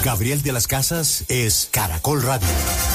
Gabriel de las Casas es Caracol Radio.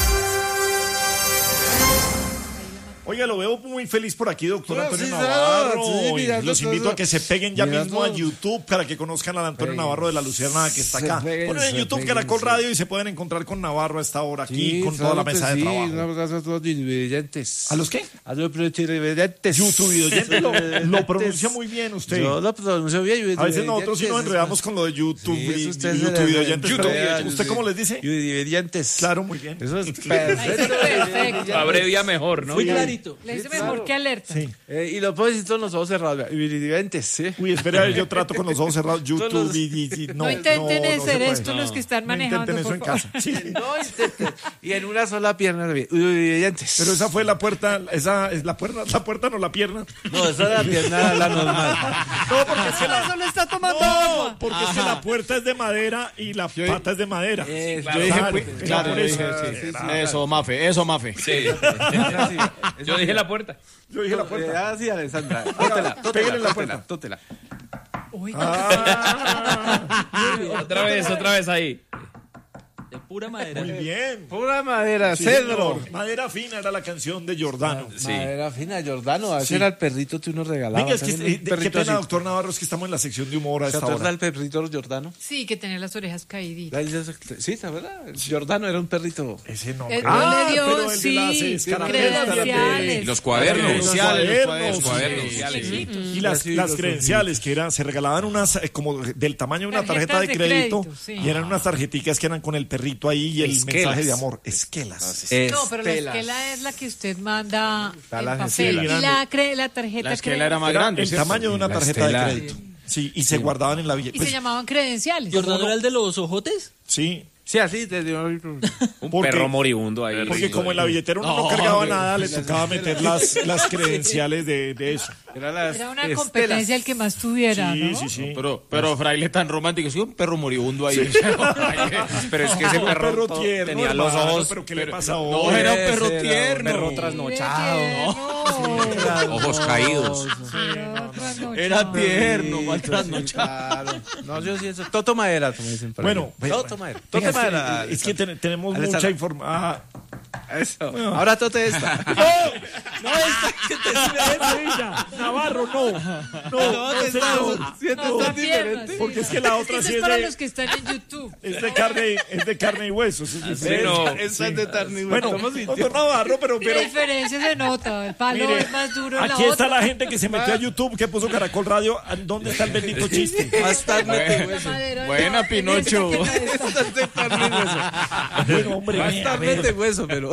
Oiga, lo veo muy feliz por aquí, doctor Antonio Navarro. Los invito a que se peguen ya mismo a YouTube para que conozcan al Antonio Navarro de la Luciérnaga que está acá. Ponen en YouTube Caracol Radio y se pueden encontrar con Navarro a esta hora aquí, con toda la mesa de trabajo. Un abrazo a todos los televidentes. ¿A los qué? A los televidentes. YouTube lo pronuncia muy bien usted. Yo lo pronuncio bien. A veces nosotros sí nos enredamos con lo de YouTube y oyentes. ¿Usted cómo les dice? Televidentes. Claro, muy bien. Eso es perfecto. Abrevia mejor, ¿no? Muy clarito. Le dice mejor que alerta. Sí. Y lo puedo decir con los ojos cerrados. Televidentes, ¿sí? Uy, espera, yo trato con los ojos cerrados. YouTube No intenten hacer esto los que están manejando. No intenten eso en casa. Sí. No intenten. Y en una sola pierna. Televidentes. Pero esa fue la puerta, esa es la puerta no la pierna. No, esa es la pierna, la normal. No, porque es que solo está tomando agua. porque es que la puerta es de madera y la pata es de madera. Yo dije, claro, yo dije, eso, Mafe. Sí. Yo dije la puerta. Yo dije la puerta. Sí, Alessandra. Pégale en la puerta. Tótela. Otra vez ahí. De pura madera. Muy bien. Pura madera, Sí, cedro. señor. Madera fina era la canción de Giordano. Sí. Madera fina, Giordano. A Sí. ese era el perrito que uno regalaba. Venga, es que También un qué perrito pena, así. doctor Navarro, es que estamos en la sección de humor a ¿Se esta acuerda hora. del perrito Giordano? Sí, que tenía las orejas caíditas. Sí, ¿se acuerda? Giordano era un perrito. Ese no. Él le pero dio, el de las sí, escarapelas. credenciales. Los cuadernos. Los cuadernos. Y las credenciales que eran, se regalaban unas como del tamaño de una tarjeta de Tarjetas de crédito, crédito, sí. y eran unas tarjeticas que eran con el perrito ahí y el Esquelas. mensaje de amor. Esquelas. No, pero la esquela es la que usted manda Está en la papel. esquela. Y la tarjeta La esquela era más Era grande, el ¿cierto? tamaño de una La tarjeta de estela. crédito. Sí, y se guardaban en la Y billetera. se llamaban credenciales. ¿Jordano era el de los ojotes? Sí, Sí, así te dio. Un Porque- perro moribundo ahí. porque como en la billetera uno no cargaba nada, le tocaba meter las credenciales de eso. Era una competencia el que más tuviera, Sí, ¿no? sí, sí. Pero fraile tan romántico, sí, un perro moribundo ahí. Pero es que ese Un perro, tierno, tenía los hermano, ojos. pero ¿qué le pasa No, hoy? era un perro Ese era un tierno. perro trasnochado. Ojos caídos. Era tierno, mal trasnochado. Claro. No, yo sí eso. Toto madera, como dicen por ahí. Bueno, Toto madera. Venga, Toto madera. es que tenemos Alessandra. mucha información. Eso. Ahora tote esta. No, esta que te ella. Navarro, no. No, ese no. Otra pierna, sí. Porque es que la otra Eso sí es es para de- los que están en YouTube. es de carne y huesos. Esa es de carne y hueso. Bueno, doctor Navarro, pero La diferencia se nota. El palo mire, es más duro en la aquí está otra. la gente que se metió a YouTube, que puso Caracol Radio. ¿Dónde está el bendito chiste? Más tarde de La hueso. madera, Buena, no, Pinocho. en esta que no está. Más tarde de carne y hueso. Bueno, hombre, Más vea, tarde vea. de hueso, pero.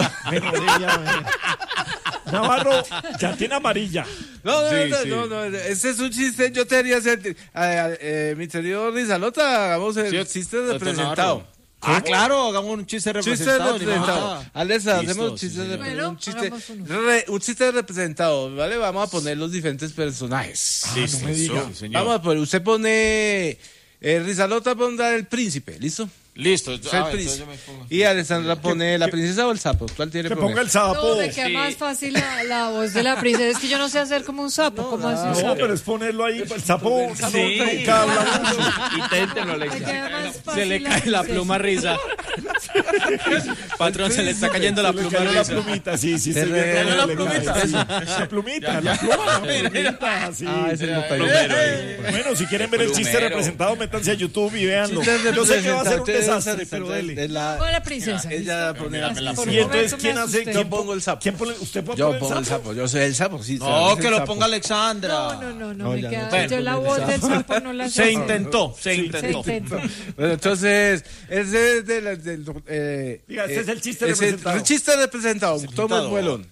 Navarro ya tiene amarilla. No, ese es un chiste. Yo te haría hacer. Mi querido Rizalota, hagamos el Sí, chiste doctor representado. Navarro. Ah, claro, hagamos un chiste Chiste representado. representado. Alessa, hacemos un chiste, Bueno, un chiste, hagamos uno. un chiste representado, ¿vale?Amos a poner los diferentes personajes. Sí, no me diga. sí, señor. Vamos a poner, usted pone, Rizalota pondrá el príncipe, ¿listo? Listo. Usted el príncipe. Y Alessandra pone la princesa o el sapo. ¿Cuál tiene Que poner? ponga el sapo. No, me queda más fácil la voz de la princesa. Es que yo no sé hacer como un sapo. ¿Cómo hace un No, sapo? pero es ponerlo ahí. El sapo Sí. nunca habla mucho. Inténtenlo, Me Alexa. queda más fácil Se le cae la pluma risa. Patrón, se le está cayendo la Se le pluma cayó la risa. plumita, sí, sí. Se estoy le viendo cayó la la plumita. Sí. La plumita, la plumita, sí. Ese no pegó. Bueno, si quieren ver el chiste Plumero. representado, métanse a YouTube y véanlo. Chiste Yo sé que va a ser un representado, desastre, pero dele. Es la- Con la princesa. Ella pone la Por un Y entonces, momento ¿quién me hace? asusté. Yo pongo el sapo. ¿Quién pone? ¿Usted puede Yo poner pongo el sapo, yo soy el sapo, sí. No, ¿sabes? que El lo sapo. ponga Alexandra. No, me ya queda. no. Yo la voz del sapo no la sé. Se intentó. Se intentó. Bueno, entonces, ese es del... Diga, ese es el chiste ese- representado. El chiste representado. Toma el vuelón.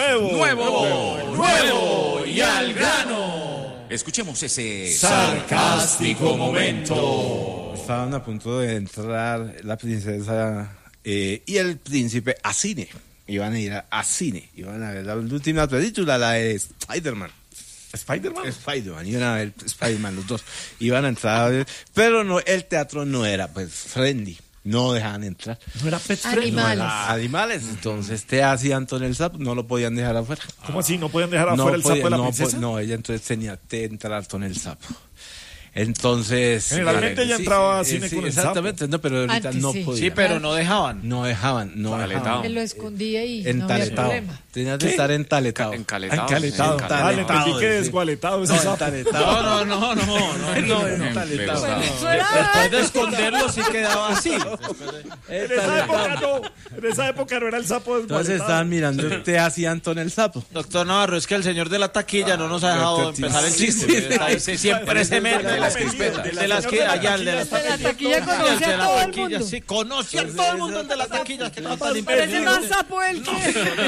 Nuevo. Y al grano. Escuchemos ese Sarcástico momento. Estaban a punto de entrar la princesa y el príncipe a cine. Iban a ir a cine. Iban a ver la última película, la de Spider-Man. Spider-Man. Iban a ver Spider-Man los dos. Iban a entrar a ver, pero no, el teatro no era pues friendly. No dejaban entrar. No era pet friendly. Animales. Animales, entonces te hacían Antonio el sapo, no lo podían dejar afuera. ¿Cómo así? ¿No pueden dejar afuera el sapo de la princesa? No, ella entonces tenía que entrar con el sapo. Entonces... Generalmente ella entraba a cine con el sapo. Exactamente, no, pero ahorita Antes no sí. podía. Sí, pero no dejaban. No dejaban. Que lo escondía y no había Entaletado. problema. Tenías de estar entaletado. Encaletado. Vale, entendí que desgualetado ese sapo. Entaletado. No. Entaletado. Eso era Después de esconderlo sí quedaba así. En esa época no era el sapo Entonces desgualetado. estaban mirando te hacía Antón el sapo. Doctor Navarro, es que el señor de la taquilla no nos ha dejado empezar el chiste. Siempre se mete. De las crispetas. De las que allá, el de las de la taquilla El conoce de a la todo el taquilla, mundo. sí, conoce a todo el mundo el de la taquilla, que no está ni Parece más sapo el que...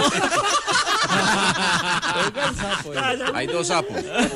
Hay dos sapos.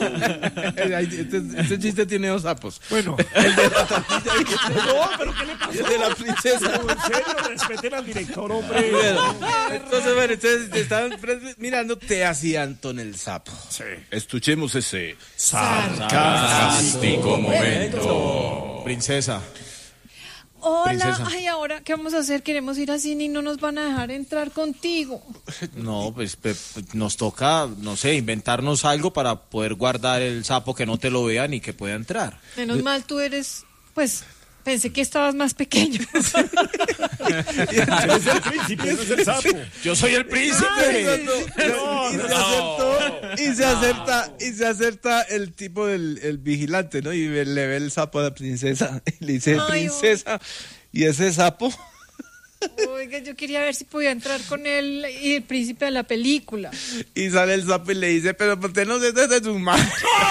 Este chiste tiene dos sapos. Bueno, El de la tortilla no, pero ¿qué le pasó? y el de la princesa. En serio, respeten al director, hombre. Entonces, bueno, te estaban mirando, te hacía Antón el sapo. Sí. Escuchemos ese. Sarcástico momento. Princesa. Hola, Princesa. ay, ahora, ¿qué vamos a hacer? Queremos ir a cine y no nos van a dejar entrar contigo. No, pues nos toca, no sé, inventarnos algo para poder guardar el sapo que no te lo vean y que pueda entrar. Menos mal tú eres, pues, pensé que estabas más pequeño. Es el príncipe, no es el sapo. Yo soy el príncipe. Y se acerta el tipo el vigilante, ¿no? Y le ve el sapo a la princesa. Y le dice, Ay, princesa, ¿y ese sapo? Oiga, yo quería ver si podía entrar con él y el príncipe de la película. Y sale el sapo y le dice, pero ¿por qué no se desde tus manos?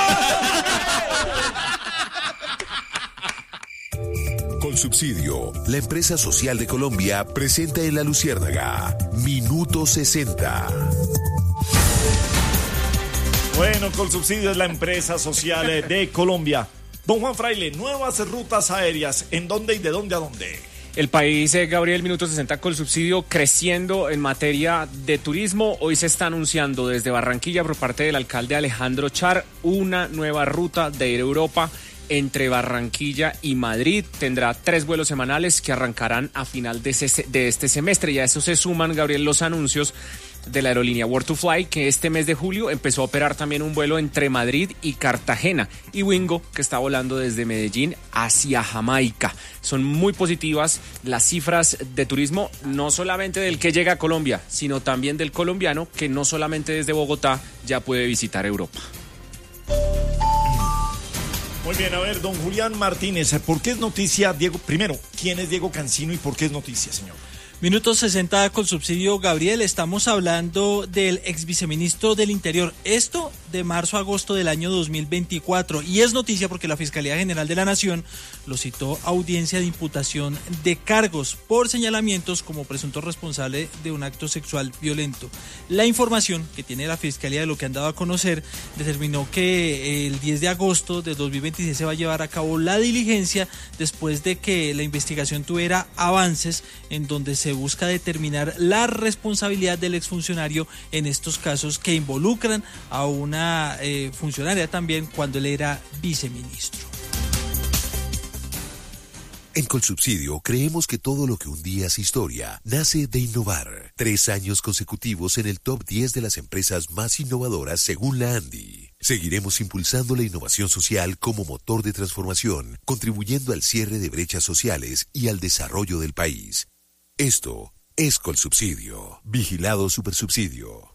Con Subsidio, la empresa social de Colombia presenta en La Luciérnaga Minuto 60. Bueno, con Subsidio es la empresa social de Colombia. Don Juan Fraile, nuevas rutas aéreas. ¿En dónde y de dónde a dónde? El país, Gabriel, Minuto 60 con Subsidio creciendo en materia de turismo. Hoy se está anunciando desde Barranquilla por parte del alcalde Alejandro Char una nueva ruta de Air Europa entre Barranquilla y Madrid. Tendrá 3 vuelos semanales que arrancarán a final de este semestre. Y a eso se suman, Gabriel, los anuncios de la aerolínea World2Fly, que este mes de julio empezó a operar también un vuelo entre Madrid y Cartagena, y Wingo, que está volando desde Medellín hacia Jamaica. Son muy positivas las cifras de turismo, no solamente del que llega a Colombia, sino también del colombiano, que no solamente desde Bogotá ya puede visitar Europa. Muy bien, a ver, don Julián Martínez, ¿por qué es noticia Diego? Primero, ¿quién es Diego Cancino y por qué es noticia, señor? Minuto 60 con Subsidio, Gabriel. Estamos hablando del ex viceministro del Interior. Esto de marzo a agosto del año 2024. Y es noticia porque la Fiscalía General de la Nación lo citó a audiencia de imputación de cargos por señalamientos como presunto responsable de un acto sexual violento. La información que tiene la Fiscalía de lo que han dado a conocer determinó que el 10 de agosto de 2026 se va a llevar a cabo la diligencia después de que la investigación tuviera avances en donde se busca determinar la responsabilidad del exfuncionario en estos casos que involucran a una funcionaria también cuando él era viceministro. En Colsubsidio creemos que todo lo que un día es historia nace de innovar. 3 años consecutivos en el top 10 de las empresas más innovadoras según la ANDI. Seguiremos impulsando la innovación social como motor de transformación, contribuyendo al cierre de brechas sociales y al desarrollo del país. Esto es Colsubsidio. Vigilado Supersubsidio.